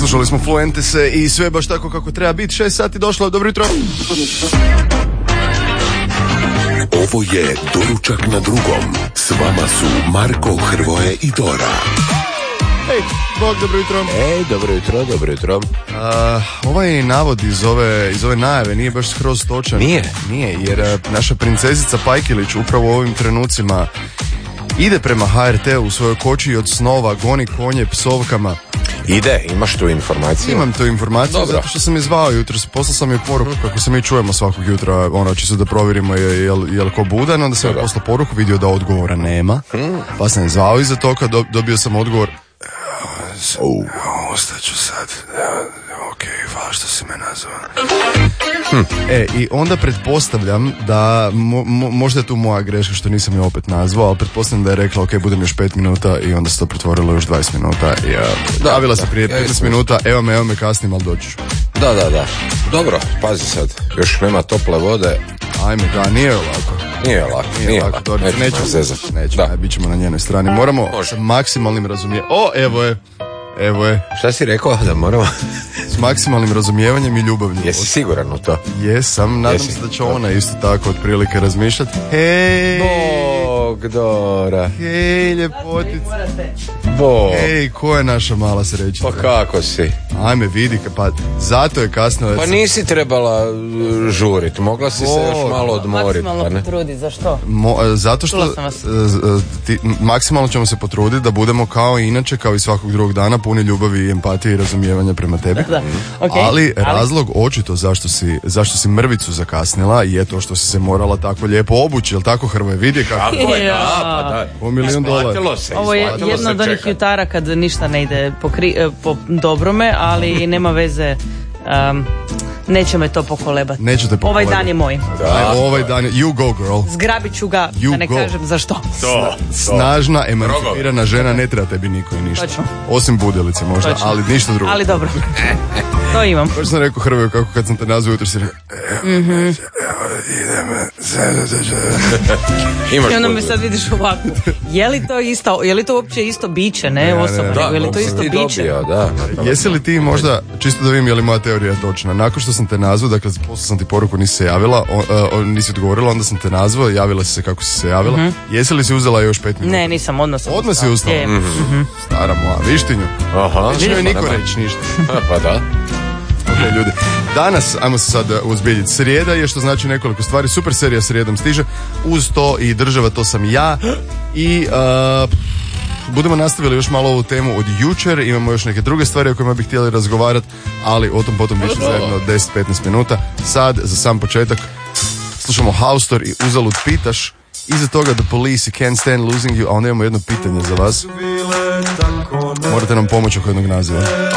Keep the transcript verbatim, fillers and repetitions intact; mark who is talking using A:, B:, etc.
A: Slušali smo Fluentese i sve baš tako kako treba biti. Šest sati došlo, dobro jutro.
B: Ovo je Doručak na drugom. S vama su Marko, Hrvoje i Dora.
A: Hej, Bog, dobro jutro.
C: Ej, dobro jutro, dobro jutro.
A: Uh, ovaj navod iz ove, iz ove najave nije baš skroz točan.
C: Nije?
A: Nije, jer uh, naša princezica Pajkilić upravo u ovim trenucima ide prema ha er te u svojoj koči od snova, goni konje psovkama.
C: Ide, imaš tu informaciju?
A: Imam tu informaciju.
C: Dobro.
A: Zato što sam je zvao jutros, poslao sam joj poruku kako se mi čujemo svakog jutra, ono, čisto da provjerimo je, je, je li ko budan, onda sam joj poslao poruku, vidio da odgovora nema, pa sam je zvao iza toga, do, dobio sam odgovor, oh. ostaću sad, ok, hvala što si me nazvao. Hm. E, i onda pretpostavljam da, mo, mo, možda je tu moja greška što nisam je opet nazvao, ali pretpostavljam da je rekla, ok, budem još pet minuta i onda se to pretvorilo još dvadeset minuta. I, ja,
C: da,
A: javila se
C: da,
A: prije petnaest minuta, evo me, evo me, kasnim, ali doći ću.
C: Da, da, da. Dobro, pazi sad, još nema tople vode.
A: Ajme, da, nije lako.
C: Nije lako, nije, nije lako.
A: lako.
C: Nećemo
A: Nećemo
C: zezat.
A: Nećemo, aj, bit ćemo na njenoj strani. Moramo
C: Može.
A: sa maksimalnim razumijevanjem. O, evo je, evo je.
C: Šta si rekao da moramo?
A: S maksimalnim razumijevanjem i ljubavlju.
C: Jesi siguran u to?
A: Jesam, nadam
C: Jesi.
A: se da će ona isto tako otprilike razmišljati. Hej,
C: Bog, Dora.
A: hej, ljepotica.
C: Bog.
A: Hej, ko je naša mala srećica?
C: Pa kako si?
A: Ajme, vidi, pa zato je kasno.
C: Pa nisi trebala uh, žurit, mogla si se
A: Bog.
C: još malo odmoriti.
D: Maksimalno
C: Pa ne?
D: potrudi, zašto?
A: Mo, zato što
D: Čula sam vas.
A: e, ti, maksimalno ćemo se potruditi da budemo kao i inače, kao i svakog drugog dana, puni ljubavi i empatije i razumijevanja prema tebi.
D: Da, ok.
A: Ali razlog očito zašto si, zašto si mrvicu zakasnila je to što si se morala tako lijepo obući, jel tako, Hrvoje? Vidi kako.
C: Tako je,
D: Ja.
C: da, pa da.
A: Po milijun dolara.
C: Isplatilo se,
D: Ovo je
C: isplatilo
D: jedno
C: se
D: od onih
C: čekat.
D: jutara kad ništa ne ide po, kri, eh, po dobrome, ali nema veze, um, neće me to pokolebati.
A: Nećete
D: Ovaj
A: pokolebati.
D: dan je moj.
C: Da.
A: Aj, ovaj dan je, you go girl.
D: Zgrabit ću ga,
A: You
D: da ne
A: go.
D: kažem zašto.
C: To, to.
A: Snažna, emancipirana žena, ne treba tebi niko i ništa.
D: Točno.
A: Osim budilice možda,
D: Točno.
A: ali ništa drugo.
D: Ali dobro, to imam.
A: Baš sam rekao Hrvoju kako kad sam te nazvao jutro si rekao,
D: Mm-hmm.
C: Imaš
D: I onda me
C: poziv.
D: sad vidiš ovako. Je li to isto, je li to uopće isto biće, ne, osoba,
A: ne.
C: Da,
D: nego je li to
C: si
D: isto
C: ti
D: biće?
C: dobio, da.
A: jesi li ti možda, čisto da vidim je li moja teorija točna, nakon što sam te nazvao, dakle poslao sam ti poruku, nisi se javila, o, o, nisi odgovorila, onda sam te nazvao, javila si se kako si se javila, jesi li si uzela još pet minuta?
D: Ne, nisam, odmah sam
A: Odmah si ustala?
D: Je.
A: Stara moja, vištinju.
C: Aha.
A: Neće joj niko
C: Pa da.
A: reći ništa.
C: Pa da.
A: Ok, ljudi. Danas, ajmo se sad uzbiljiti, srijeda je, što znači nekoliko stvari, super serija srijedom stiže, uz to i država, to sam ja, i uh, budemo nastavili još malo ovu temu od jučer, imamo još neke druge stvari o kojima bih htjeli razgovarati, ali o tom potom više zajedno deset do petnaest minuta. Sad, za sam početak, slušamo Haustor i Uzalud pitaš, iza toga The Police i Can't Stand Losing You, a onda imamo jedno pitanje za vas. Morate nam pomoći oko jednog naziva.